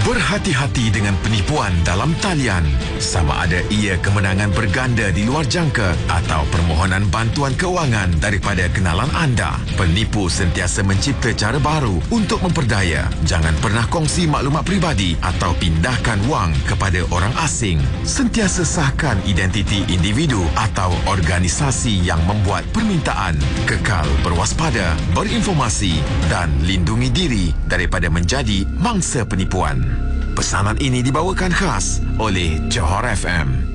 Berhati-hati dengan penipuan dalam talian. Sama ada ia kemenangan berganda di luar jangka atau permohonan bantuan keuangan daripada kenalan anda. Penipu sentiasa mencipta cara baru untuk memperdaya. Jangan pernah kongsi maklumat peribadi atau pindahkan wang kepada orang asing. Sentiasa sahkan identiti individu atau organisasi yang membuat permintaan. Kekal berwaspada, berinformasi dan lindungi diri daripada menjadi mangsa penipuan. Pesanan ini dibawakan khas oleh Johor FM.